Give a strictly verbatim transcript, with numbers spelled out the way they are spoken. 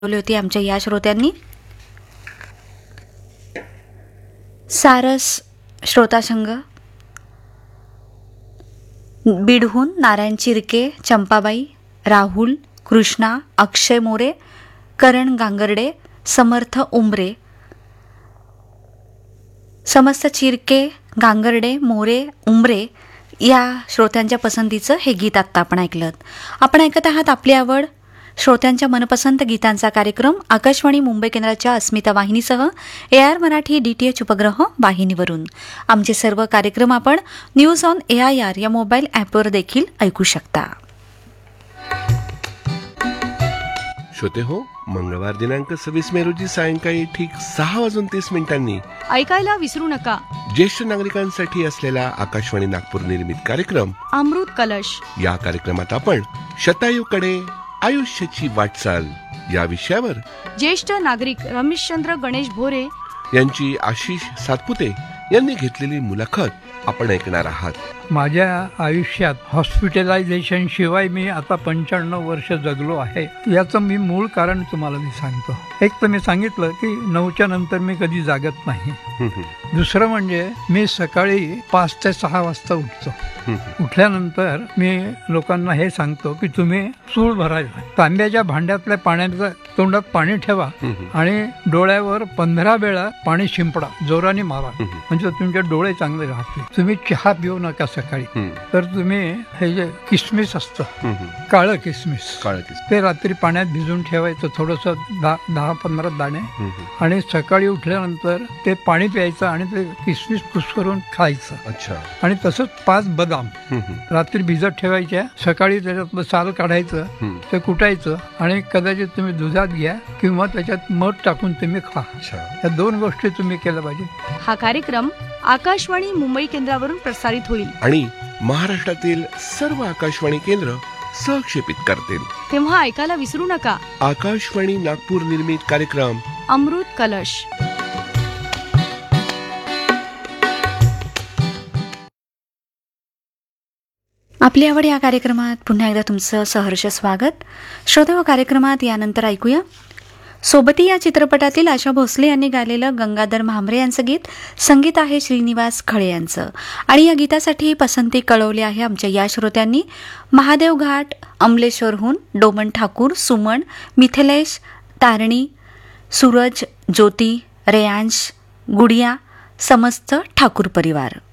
बोलली होती आमच्या या श्रोत्यांनी. सारस श्रोतासंघ, बीडहून नारायण चिरके, चंपाबाई, राहुल, कृष्णा, अक्षय मोरे, करण गांगर्डे, समर्थ उमरे, समस्त चिरके, गांगर्डे, मोरे, उमरे या श्रोत्यांच्या पसंतीचं हे गीत आत्ता आपण ऐकलं. आपण ऐकत आहात आपली आवड श्रोत्यांच्या मनपसंत गीतांचा कार्यक्रम आकाशवाणी मुंबई केंद्राच्या अस्मिता वाहिनीसह ए आर मराठी डीटीएच उपग्रह वाहिनीवरून. आमचे सर्व कार्यक्रम आपण news on A I R या मोबाईल ॲपवर देखील ऐकू शकता. श्रोते हो, मंगळवार दिनांक सव्वीस मे रोजी सायंकाळी ठीक सहा वाजून तीस मिनिटांनी ऐकायला विसरू नका ज्येष्ठ नागरिकांसाठी असलेला आकाशवाणी नागपूर निर्मित कार्यक्रम अमृत कलश. या कार्यक्रमात आपण शतायूकडे आयुष्याची वाटचाल या विषयावर ज्येष्ठ नागरिक रमेशचंद्र गणेश भोरे यांची आशिष सातपुते यांनी घेतलेली मुलाखत आपण ऐकणार आहात. माझ्या आयुष्यात हॉस्पिटलायझेशन शिवाय मी आता पंच्याण्णव वर्ष जगलो आहे. याचं मी मूळ कारण तुम्हाला मी सांगतो. एक तर मी सांगितलं की नऊच्या नंतर मी कधी जागत नाही. दुसरं म्हणजे मी सकाळी पाच ते सहा वाजता उठतो. उठल्यानंतर मी लोकांना हे सांगतो की तुम्ही चूळ भरायला तांब्याच्या भांड्यातल्या पाण्याचं तोंडात पाणी ठेवा आणि डोळ्यावर पंधरा वेळा पाणी शिंपडा, जोराने मारा, म्हणजे तुमचे डोळे चांगले राहतील. तुम्ही चहा पिऊ नका सकाळी. तर तुम्ही हे जे किसमिस असतं, काळं किसमिस, काळं किसमिस ते रात्री पाण्यात भिजून ठेवायचं थोडस दहा पंधरा दाणे, आणि सकाळी उठल्यानंतर ते पाणी प्यायचं आणि ते किसमिस कुस्करून खायचं. अच्छा. आणि तसंच पाच बदाम रात्री भिजत ठेवायच्या, सकाळी त्याच्यातलं साल काढायचं, ते कुटायचं आणि कदाचित तुम्ही दुधात घ्या किंवा त्याच्यात मध टाकून तुम्ही खा. या दोन गोष्टी तुम्ही केल्या पाहिजे. हा कार्यक्रम आकाशवाणी मुंबई केंद्रावरून प्रसारित होईल आणि महाराष्ट्रातील सर्व आकाशवाणी केंद्र सहक्षेपित करतील. तेव्हा ऐकायला विसरू नका आकाशवाणी नागपूर निर्मित कार्यक्रम अमृत कलश. आपली आवड या कार्यक्रमात पुन्हा एकदा तुमचं सहर्ष स्वागत. श्रोते, कार्यक्रमात यानंतर ऐकूया सोबती या चित्रपटातील आशा भोसले यांनी गायलेलं गंगाधर म्हांबरे यांचं गीत. संगीत आहे श्रीनिवास खळे यांचं. आणि या गीतासाठी पसंती कळवली आहे आमच्या या श्रोत्यांनी. महादेव घाट, अमलेश्वरहून डोमन ठाकूर, सुमन, मिथिलेश, तारणी, सूरज, ज्योती, रेयांश, गुडिया, समस्त ठाकूर परिवार.